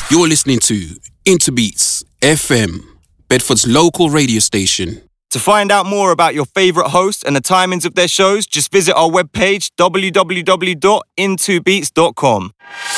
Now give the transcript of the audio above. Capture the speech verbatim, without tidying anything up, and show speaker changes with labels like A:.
A: You're listening to Interbeats F M, Bedford's local radio station.
B: To find out more about your favourite hosts and the timings of their shows, just visit our webpage w w w dot into beats dot com.